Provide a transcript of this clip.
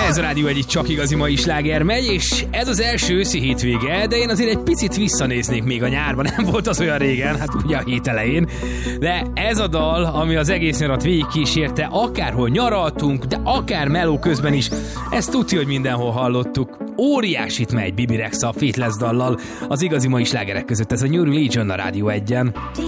Ez a Rádió egyik csak igazi mai sláger megy, és ez az első őszi hétvége, de én azért egy picit visszanéznék még a nyárban, nem volt az olyan régen, hát ugye a hét elején, de ez a dal, ami az egész nyarat végigkísérte, akárhol nyaraltunk, de akár meló közben is, ezt tudja, hogy mindenhol hallottuk. Óriásit megy Bibi Rexha a Faithless dallal, az igazi mai slágerek között, ez a New Religion a Rádió 1-en.